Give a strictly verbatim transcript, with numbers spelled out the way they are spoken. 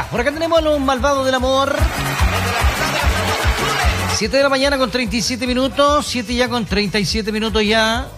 por acá tenemos a los malvados del amor. siete de la mañana con treinta y siete minutos, siete ya con treinta y siete minutos ya.